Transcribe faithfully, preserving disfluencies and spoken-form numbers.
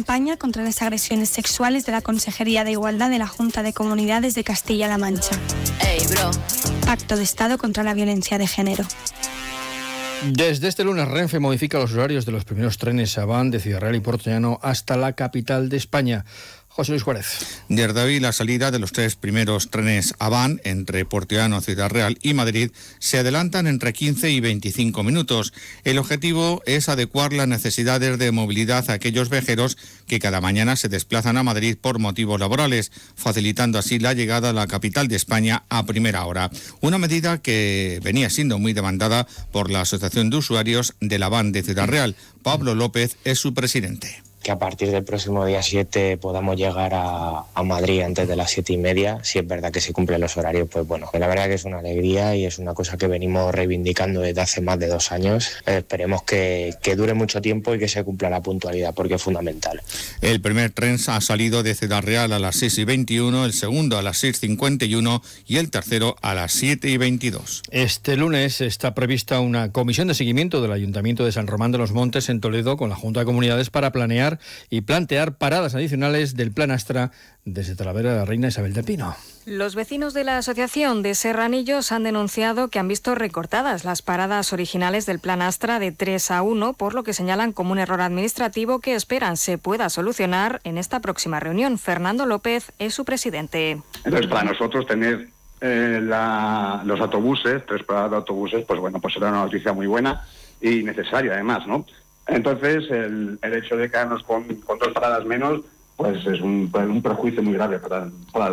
campaña contra las agresiones sexuales de la Consejería de Igualdad de la Junta de Comunidades de Castilla-La Mancha. Hey, bro. Pacto de Estado contra la violencia de género. Desde este lunes, Renfe modifica los horarios de los primeros trenes Avant de Ciudad Real y Puerto Llano hasta la capital de España. José Luis Juárez. Desde hoy, la salida de los tres primeros trenes Avant entre Puerto Llano, Ciudad Real y Madrid se adelantan entre quince y veinticinco minutos. El objetivo es adecuar las necesidades de movilidad a aquellos viajeros que cada mañana se desplazan a Madrid por motivos laborales, facilitando así la llegada a la capital de España a primera hora. Una medida que venía siendo muy demandada por la Asociación de Usuarios del Avant de Ciudad Real. Pablo López es su presidente. Que a partir del próximo día siete podamos llegar a, a Madrid antes de las siete y media. Si es verdad que se cumplen los horarios, pues bueno, la verdad que es una alegría y es una cosa que venimos reivindicando desde hace más de dos años. Eh, esperemos que, que dure mucho tiempo y que se cumpla la puntualidad, porque es fundamental. El primer tren ha salido de Ciudad Real a las seis y veintiuno, el segundo a las seis cincuenta y uno y el tercero a las siete y veintidós. Este lunes está prevista una comisión de seguimiento del Ayuntamiento de San Román de los Montes en Toledo con la Junta de Comunidades para planear y plantear paradas adicionales del Plan Astra desde Talavera de la Reina Isabel del Pino. Los vecinos de la Asociación de Serranillos han denunciado que han visto recortadas las paradas originales del Plan Astra de tres a uno, por lo que señalan como un error administrativo que esperan se pueda solucionar en esta próxima reunión. Fernando López es su presidente. Entonces, para nosotros tener eh, la, los autobuses, tres paradas de autobuses, pues bueno, pues será una noticia muy buena y necesaria además, ¿no? Entonces, el, el hecho de quedarnos con, con dos paradas menos, pues es un, un perjuicio muy grave para, para